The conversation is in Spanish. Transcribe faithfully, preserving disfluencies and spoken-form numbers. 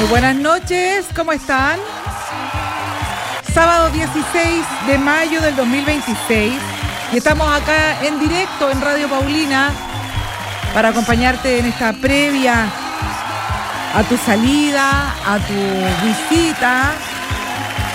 Muy buenas noches, ¿cómo están? Sábado dieciséis de mayo del dos mil veintiséis y estamos acá en directo en Radio Paulina para acompañarte en esta previa a tu salida, a tu visita